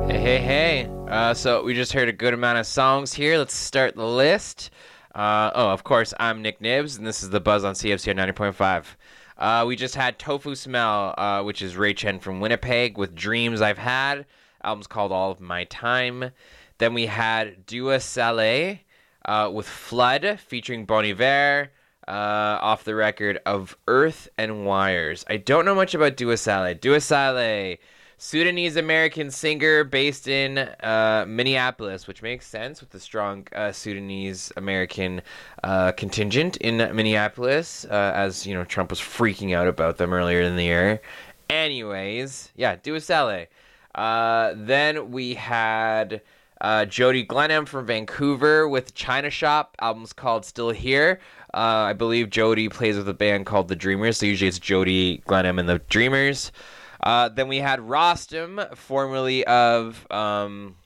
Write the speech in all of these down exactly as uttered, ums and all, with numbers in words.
Hey, hey, hey. Uh, so we just heard a good amount of songs here. Let's start the list. Uh, oh, of course, I'm Nick Nibbs, and this is The Buzz on C F C R ninety point five. Uh, we just had Tofu Smell, uh, which is Ray Chen from Winnipeg, with Dreams I've Had. Album's called All of My Time. Then we had Dua Saleh uh, with Flood, featuring Bon Iver, uh, off the record of Earth and Wires. I don't know much about Dua Saleh. Dua Saleh, Sudanese-American singer based in uh, Minneapolis, which makes sense with the strong uh, Sudanese-American uh, contingent in Minneapolis, uh, as you know, Trump was freaking out about them earlier in the year. Anyways, yeah, Dua Saleh. Uh, then we had uh, Jody Glenham from Vancouver with China Shop. Album's called Still Here. Uh, I believe Jody plays with a band called The Dreamers, so usually it's Jody Glenham and The Dreamers. Uh, then we had Rostam, formerly of, um,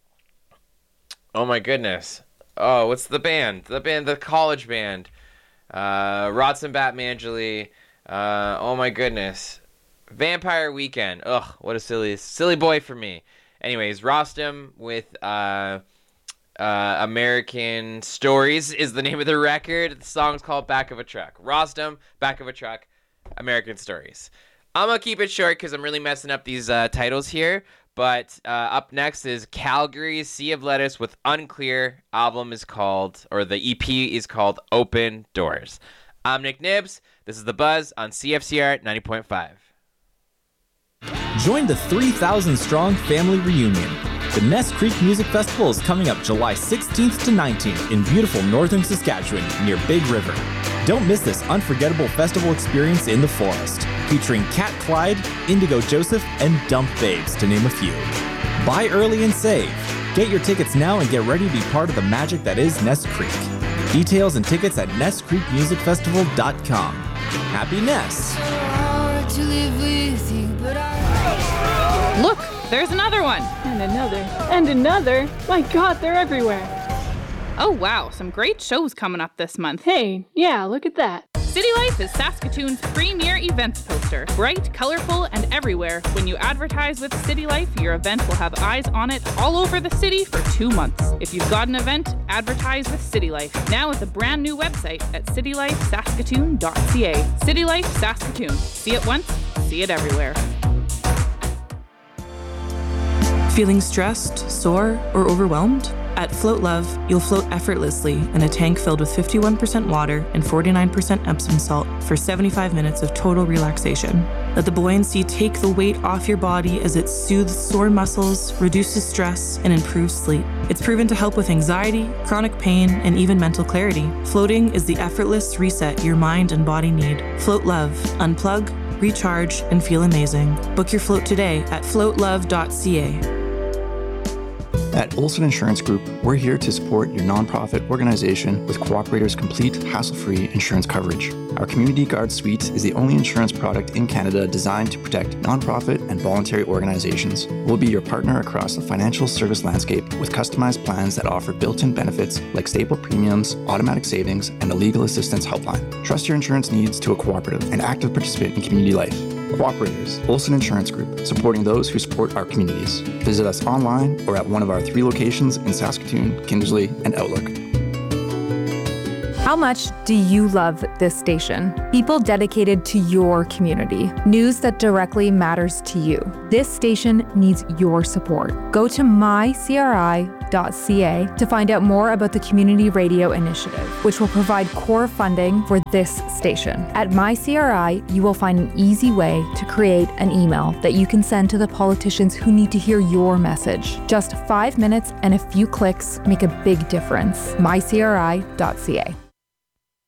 oh my goodness. Oh, what's the band? The band, the college band. Uh, Rodson Batmanjali. Uh, oh my goodness. Vampire Weekend. Ugh, what a silly, silly boy for me. Anyways, Rostam with, uh, uh, American Stories is the name of the record. The song's called Back of a Truck. Rostam, Back of a Truck, American Stories. I'm going to keep it short because I'm really messing up these uh, titles here. But uh, up next is Calgary Sea of Lettuce with Unclear. Album is called, or the E P is called Open Doors. I'm Nick Nibbs. This is The Buzz on C F C R ninety point five. Join the three thousand strong family reunion. The Ness Creek Music Festival is coming up July sixteenth to nineteenth in beautiful northern Saskatchewan near Big River. Don't miss this unforgettable festival experience in the forest, featuring Cat Clyde, Indigo Joseph, and Dump Babes, to name a few. Buy early and save. Get your tickets now and get ready to be part of the magic that is Ness Creek. Details and tickets at ness creek music festival dot com. Happy Ness! Look, there's another one. And another. And another. My God, they're everywhere. Oh wow, some great shows coming up this month. Hey, yeah, look at that. City Life is Saskatoon's premier events poster. Bright, colorful, and everywhere. When you advertise with City Life, your event will have eyes on it all over the city for two months. If you've got an event, advertise with City Life. Now with a brand new website at city life saskatoon dot c a. City Life Saskatoon. See it once, see it everywhere. Feeling stressed, sore, or overwhelmed? At Float Love, you'll float effortlessly in a tank filled with fifty-one percent water and forty-nine percent Epsom salt for seventy-five minutes of total relaxation. Let the buoyancy take the weight off your body as it soothes sore muscles, reduces stress, and improves sleep. It's proven to help with anxiety, chronic pain, and even mental clarity. Floating is the effortless reset your mind and body need. Float Love. Unplug, recharge, and feel amazing. Book your float today at float love dot c a. At Olson Insurance Group, we're here to support your nonprofit organization with Cooperator's complete, hassle-free insurance coverage. Our Community Guard Suite is the only insurance product in Canada designed to protect nonprofit and voluntary organizations. We'll be your partner across the financial service landscape with customized plans that offer built-in benefits like stable premiums, automatic savings, and a legal assistance helpline. Trust your insurance needs to a cooperative and active participant in community life. Cooperators, Olson Insurance Group, supporting those who support our communities. Visit us online or at one of our three locations in Saskatoon, Kindersley, and Outlook. How much do you love this station? People dedicated to your community. News that directly matters to you. This station needs your support. Go to my c r i dot c a to find out more about the Community Radio Initiative, which will provide core funding for this station. At MyCRI, you will find an easy way to create an email that you can send to the politicians who need to hear your message. Just five minutes and a few clicks make a big difference. my c r i dot c a.